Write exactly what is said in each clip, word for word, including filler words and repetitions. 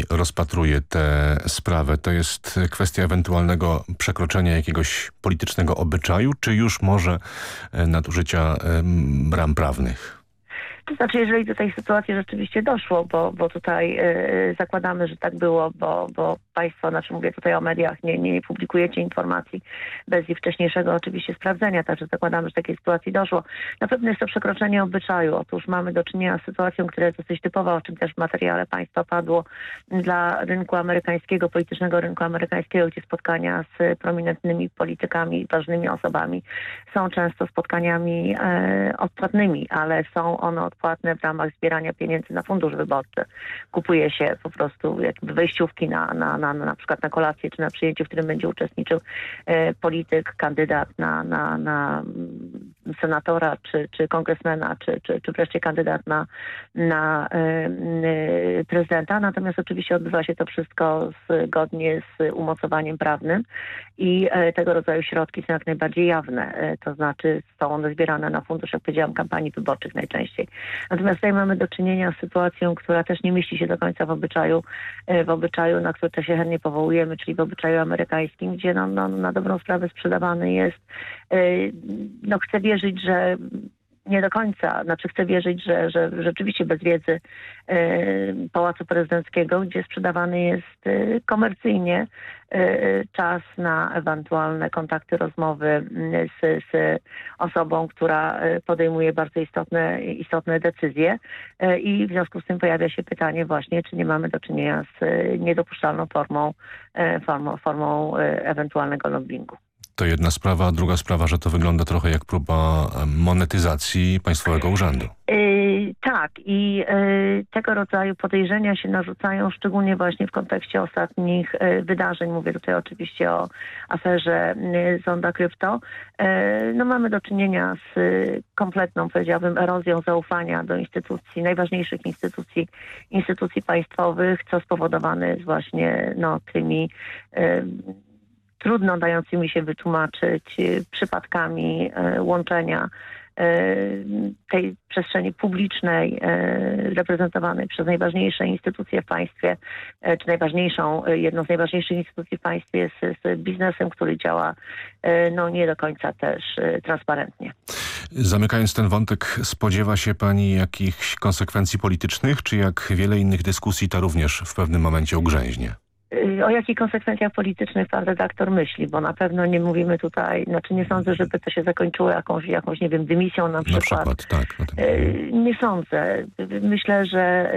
rozpatruje tę sprawę? To jest kwestia ewentualnego przekroczenia jakiegoś politycznego obyczaju, czy już może nadużycia ram prawnych? To znaczy, jeżeli do tej sytuacji rzeczywiście doszło, bo, bo tutaj yy, zakładamy, że tak było, bo, bo państwo, znaczy mówię tutaj o mediach, nie, nie publikujecie informacji bez ich wcześniejszego oczywiście sprawdzenia, także zakładamy, że takiej sytuacji doszło. Na pewno jest to przekroczenie obyczaju. Otóż mamy do czynienia z sytuacją, która jest dosyć typowa, o czym też w materiale państwa padło, dla rynku amerykańskiego, politycznego rynku amerykańskiego, gdzie spotkania z prominentnymi politykami, ważnymi osobami są często spotkaniami e, odpłatnymi, ale są one odpłatne w ramach zbierania pieniędzy na fundusz wyborczy. Kupuje się po prostu jakby wejściówki na, na, na, na, na przykład na kolację, czy na przyjęciu, w którym będzie uczestniczył e, polityk, kandydat na, na, na senatora, czy, czy kongresmena, czy, czy, czy wreszcie kandydat na, na e, e, prezydenta. Natomiast oczywiście odbywa się to wszystko zgodnie z umocowaniem prawnym i e, tego rodzaju środki są jak najbardziej jawne. E, to znaczy są one zbierane na fundusz, jak powiedziałam, kampanii wyborczych najczęściej. Natomiast tutaj mamy do czynienia z sytuacją, która też nie mieści się do końca w obyczaju, w obyczaju, na który też się chętnie powołujemy, czyli w obyczaju amerykańskim, gdzie no, no, na dobrą sprawę sprzedawany jest, no chcę wierzyć, że nie do końca, znaczy chcę wierzyć, że, że rzeczywiście bez wiedzy e, Pałacu Prezydenckiego, gdzie sprzedawany jest e, komercyjnie e, czas na ewentualne kontakty, rozmowy z, z osobą, która podejmuje bardzo istotne, istotne decyzje e, i w związku z tym pojawia się pytanie właśnie, czy nie mamy do czynienia z niedopuszczalną formą, e, formą, formą e, ewentualnego lobbingu. To jedna sprawa, a druga sprawa, że to wygląda trochę jak próba monetyzacji państwowego urzędu. Yy, tak i yy, tego rodzaju podejrzenia się narzucają, szczególnie właśnie w kontekście ostatnich yy, wydarzeń. Mówię tutaj oczywiście o aferze yy, Zonda Krypto. Yy, no mamy do czynienia z yy, kompletną, powiedziałabym, erozją zaufania do instytucji, najważniejszych instytucji, instytucji państwowych, co spowodowane jest właśnie no, tymi yy, trudno dającymi się wytłumaczyć przypadkami e, łączenia e, tej przestrzeni publicznej e, reprezentowanej przez najważniejsze instytucje w państwie, e, czy najważniejszą, jedną z najważniejszych instytucji w państwie z, z biznesem, który działa e, no nie do końca też e, transparentnie. Zamykając ten wątek, spodziewa się pani jakichś konsekwencji politycznych, czy jak wiele innych dyskusji ta również w pewnym momencie ugrzęźnie? O jakich konsekwencjach politycznych pan redaktor myśli? Bo na pewno nie mówimy tutaj, znaczy nie sądzę, żeby to się zakończyło jakąś, jakąś nie wiem, dymisją na przykład. Na przykład, tak. Nie sądzę. Myślę, że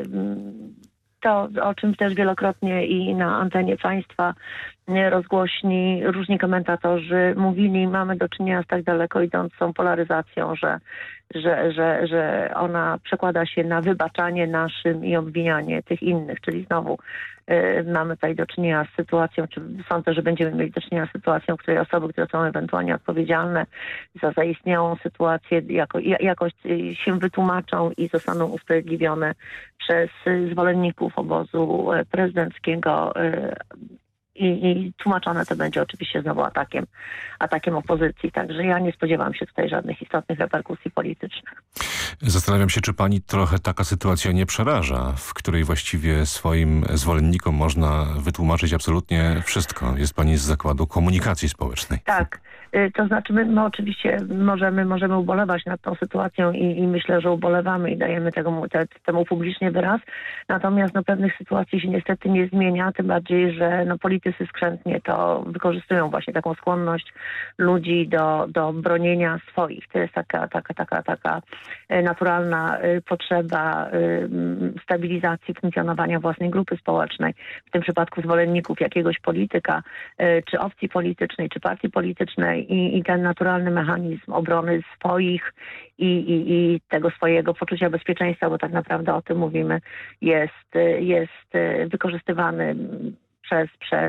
to, o czym też wielokrotnie i na antenie państwa rozgłośni różni komentatorzy mówili, mamy do czynienia z tak daleko idącą polaryzacją, że, że, że, że ona przekłada się na wybaczanie naszym i obwinianie tych innych, czyli znowu y, mamy tutaj do czynienia z sytuacją, czy sądzę, że będziemy mieli do czynienia z sytuacją, w której osoby, które są ewentualnie odpowiedzialne za zaistniałą sytuację, jako, jakoś się wytłumaczą i zostaną usprawiedliwione przez zwolenników obozu prezydenckiego, y, I, I tłumaczone to będzie oczywiście znowu atakiem, atakiem opozycji. Także ja nie spodziewam się tutaj żadnych istotnych reperkusji politycznych. Zastanawiam się, czy pani trochę taka sytuacja nie przeraża, w której właściwie swoim zwolennikom można wytłumaczyć absolutnie wszystko. Jest pani z Zakładu Komunikacji Społecznej. Tak. To znaczy my, my oczywiście możemy, możemy ubolewać nad tą sytuacją i, i myślę, że ubolewamy i dajemy tego, te, temu publicznie wyraz. Natomiast no, pewnych sytuacji się niestety nie zmienia, tym bardziej, że no, politycy skrzętnie to wykorzystują właśnie taką skłonność ludzi do, do bronienia swoich. To jest taka, taka, taka, taka naturalna potrzeba stabilizacji funkcjonowania własnej grupy społecznej, w tym przypadku zwolenników jakiegoś polityka, czy opcji politycznej, czy partii politycznej. I, i ten naturalny mechanizm obrony swoich i, i, i tego swojego poczucia bezpieczeństwa, bo tak naprawdę o tym mówimy, jest, jest wykorzystywany przez, przez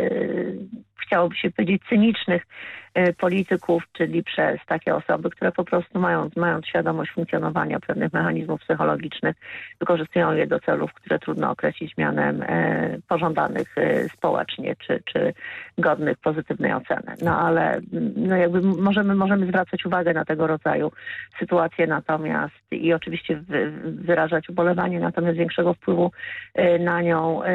chciałoby się powiedzieć, cynicznych polityków, czyli przez takie osoby, które po prostu mają, mając świadomość funkcjonowania pewnych mechanizmów psychologicznych, wykorzystują je do celów, które trudno określić mianem e, pożądanych e, społecznie, czy, czy godnych pozytywnej oceny. No ale no jakby możemy, możemy zwracać uwagę na tego rodzaju sytuacje, natomiast i oczywiście wy, wyrażać ubolewanie, natomiast większego wpływu e, na nią